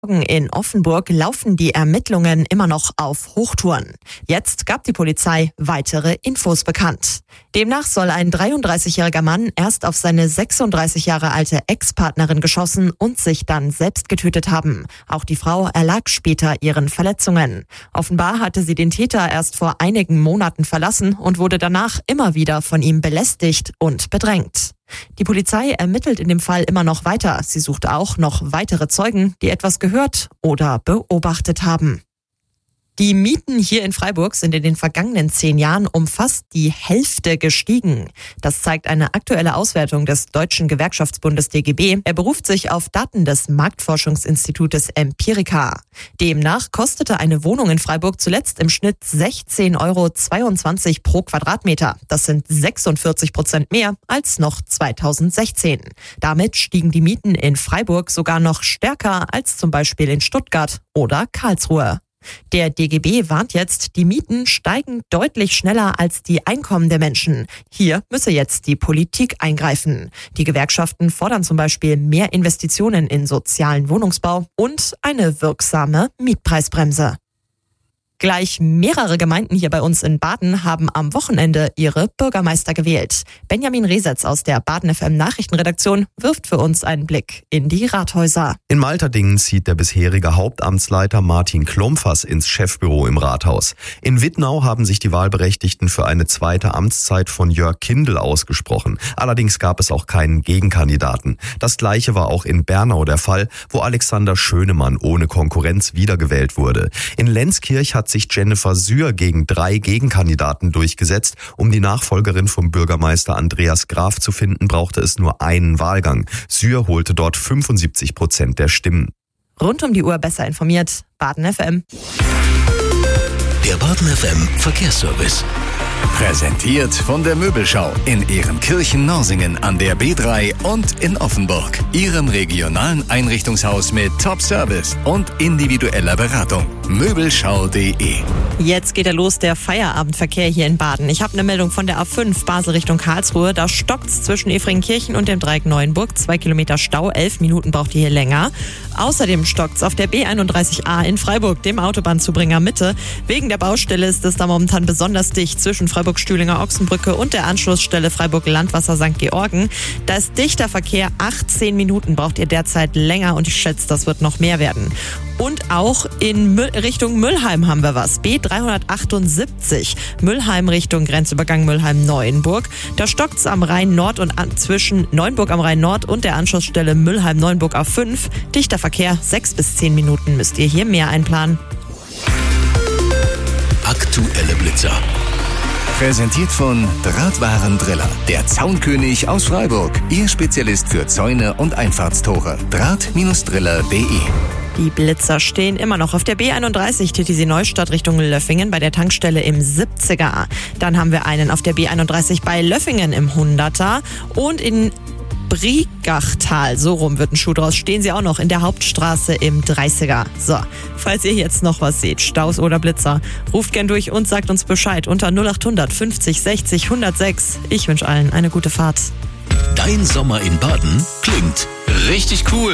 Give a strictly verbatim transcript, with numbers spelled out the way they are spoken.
In Offenburg laufen die Ermittlungen immer noch auf Hochtouren. Jetzt gab die Polizei weitere Infos bekannt. Demnach soll ein dreiunddreißigjähriger Mann erst auf seine sechsunddreißig Jahre alte Ex-Partnerin geschossen und sich dann selbst getötet haben. Auch die Frau erlag später ihren Verletzungen. Offenbar hatte sie den Täter erst vor einigen Monaten verlassen und wurde danach immer wieder von ihm belästigt und bedrängt. Die Polizei ermittelt in dem Fall immer noch weiter. Sie sucht auch noch weitere Zeugen, die etwas gehört oder beobachtet haben. Die Mieten hier in Freiburg sind in den vergangenen zehn Jahren um fast die Hälfte gestiegen. Das zeigt eine aktuelle Auswertung des Deutschen Gewerkschaftsbundes D G B. Er beruft sich auf Daten des Marktforschungsinstitutes Empirica. Demnach kostete eine Wohnung in Freiburg zuletzt im Schnitt sechzehn Euro zweiundzwanzig pro Quadratmeter. Das sind sechsundvierzig Prozent mehr als noch zweitausendsechzehn. Damit stiegen die Mieten in Freiburg sogar noch stärker als zum Beispiel in Stuttgart oder Karlsruhe. Der D G B warnt jetzt, die Mieten steigen deutlich schneller als die Einkommen der Menschen. Hier müsse jetzt die Politik eingreifen. Die Gewerkschaften fordern zum Beispiel mehr Investitionen in sozialen Wohnungsbau und eine wirksame Mietpreisbremse. Gleich mehrere Gemeinden hier bei uns in Baden haben am Wochenende ihre Bürgermeister gewählt. Benjamin Resetz aus der Baden F M Nachrichtenredaktion wirft für uns einen Blick in die Rathäuser. In Malterdingen zieht der bisherige Hauptamtsleiter Martin Klompfers ins Chefbüro im Rathaus. In Wittnau haben sich die Wahlberechtigten für eine zweite Amtszeit von Jörg Kindl ausgesprochen. Allerdings gab es auch keinen Gegenkandidaten. Das Gleiche war auch in Bernau der Fall, wo Alexander Schönemann ohne Konkurrenz wiedergewählt wurde. In Lenzkirch hat sich Jennifer Sühr gegen drei Gegenkandidaten durchgesetzt. Um die Nachfolgerin vom Bürgermeister Andreas Graf zu finden, brauchte es nur einen Wahlgang. Sühr holte dort fünfundsiebzig Prozent der Stimmen. Rund um die Uhr besser informiert, Baden F M. Der Baden F M Verkehrsservice. Präsentiert von der Möbelschau in Ehrenkirchen-Norsingen an der B drei und in Offenburg. Ihrem regionalen Einrichtungshaus mit Top-Service und individueller Beratung. Möbelschau punkt de. Jetzt geht er los, der Feierabendverkehr hier in Baden. Ich habe eine Meldung von der A fünf Basel Richtung Karlsruhe. Da stockt's zwischen Efringkirchen und dem Dreieck Neuenburg. Zwei Kilometer Stau, elf Minuten braucht ihr hier länger. Außerdem stockt's auf der B einunddreißig A in Freiburg, dem Autobahnzubringer Mitte. Wegen der Baustelle ist es da momentan besonders dicht zwischen Freiburg-Stühlinger Ochsenbrücke und der Anschlussstelle Freiburg-Landwasser Sankt Georgen. Da ist dichter Verkehr, achtzehn Minuten braucht ihr derzeit länger und ich schätze, das wird noch mehr werden. Und auch in Müll, Richtung Müllheim haben wir was. B dreihundertachtundsiebzig, Müllheim Richtung Grenzübergang Müllheim-Neuenburg. Da stockt's am Rhein-Nord und an, zwischen Neuenburg am Rhein-Nord und der Anschlussstelle Müllheim-Neuenburg A fünf. Dichter Verkehr, sechs bis zehn Minuten müsst ihr hier mehr einplanen. Aktuelle Blitzer. Präsentiert von Drahtwarendriller, der Zaunkönig aus Freiburg. Ihr Spezialist für Zäune und Einfahrtstore. Draht Driller punkt de. Die Blitzer stehen immer noch auf der B einunddreißig T T C Neustadt Richtung Löffingen bei der Tankstelle im siebziger. Dann haben wir einen auf der B einunddreißig bei Löffingen im hunderter und in Briegachtal, so rum wird ein Schuh draus, stehen sie auch noch in der Hauptstraße im dreißiger. So, falls ihr jetzt noch was seht, Staus oder Blitzer, ruft gern durch und sagt uns Bescheid unter null achthundert fünfzig sechzig hundertsechs. Ich wünsche allen eine gute Fahrt. Dein Sommer in Baden klingt richtig cool.